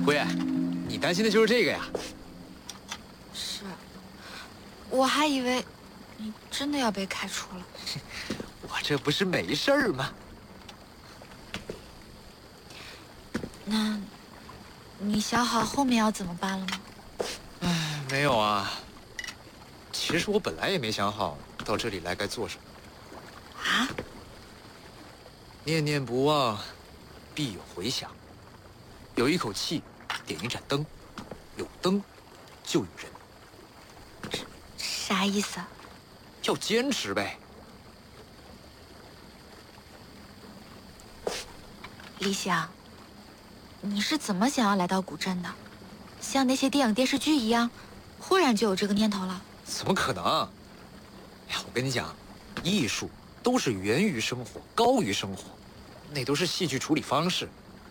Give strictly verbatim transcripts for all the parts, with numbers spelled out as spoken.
辉，你担心的就是这个呀？ 是，我还以为你真的要被开除了。 我这不是没事儿吗？ 那，你想好后面要怎么办了吗？ 唉，没有啊。其实我本来也没想好到这里来该做什么。 啊？ 念念不忘，必有回响。有一口气，点一盏灯，有灯，就有人。 啥意思啊？ 要坚持呗。 李想，你是怎么想要来到古镇的？像那些电影电视剧一样，忽然就有这个念头了？ 怎么可能？哎呀，我跟你讲，艺术都是源于生活，高于生活，那都是戏剧处理方式。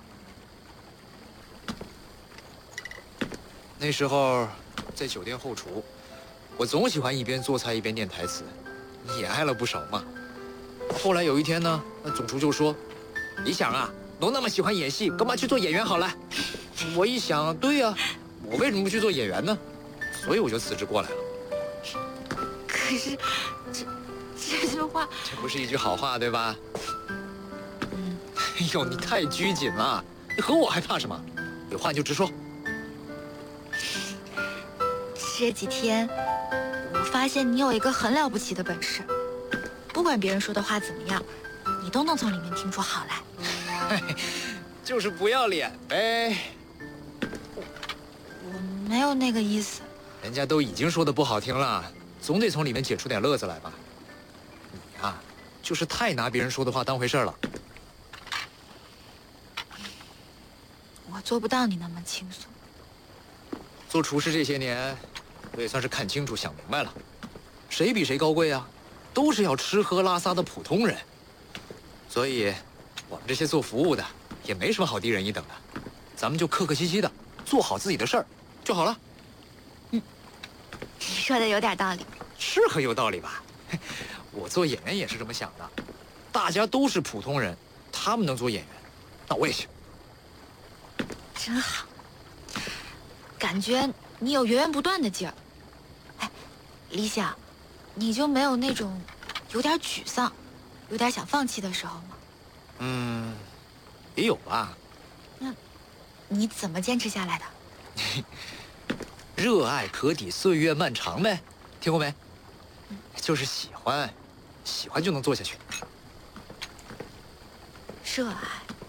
那时候在酒店后厨，我总喜欢一边做菜一边念台词，也挨了不少骂。后来有一天呢，那总厨就说：“李想啊，都那么喜欢演戏，干嘛去做演员好了？”我一想，对呀、啊，我为什么不去做演员呢？所以我就辞职过来了。 可是，这这句话， 这不是一句好话，对吧？ 嗯， 哎呦，你太拘谨了，你和我还怕什么？有话你就直说。 这几天我发现你有一个很了不起的本事，不管别人说的话怎么样，你都能从里面听出好来。 就是不要脸呗。 我没有那个意思。 人家都已经说的不好听了，总得从里面解出点乐子来吧。你呀，就是太拿别人说的话当回事了。 我做不到你那么轻松。 做厨师这些年，我也算是看清楚、想明白了，谁比谁高贵啊？都是要吃喝拉撒的普通人。所以，我们这些做服务的也没什么好低人一等的，咱们就客客气气的做好自己的事儿就好了。 嗯，你说的有点道理， 是很有道理吧？我做演员也是这么想的，大家都是普通人，他们能做演员，那我也行。 真好，感觉你有源源不断的劲儿。哎，李想，你就没有那种有点沮丧、有点想放弃的时候吗？ 嗯，也有吧。 那你怎么坚持下来的？ 热爱可抵岁月漫长呗，听过没？ 嗯， 就是喜欢，喜欢就能做下去。 热爱。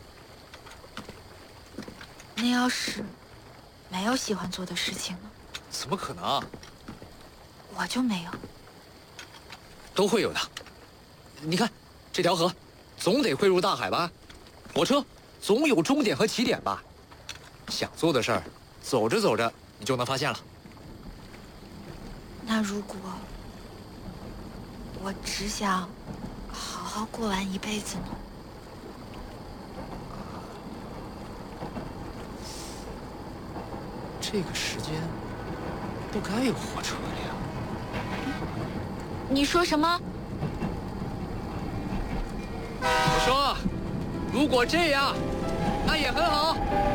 那要是没有喜欢做的事情呢？ 怎么可能？ 我就没有。 都会有的。你看，这条河，总得汇入大海吧？火车总有终点和起点吧？想做的事儿，走着走着你就能发现了。 那如果我只想好好过完一辈子呢？ 这个时间不该有火车的呀。 你说什么？ 我说，如果这样，那也很好。